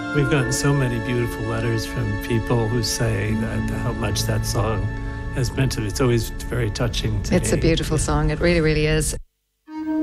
We've gotten so many beautiful letters from people who say that how much that song has meant to them. It's always very touching to me. It's a beautiful song. It really, really is.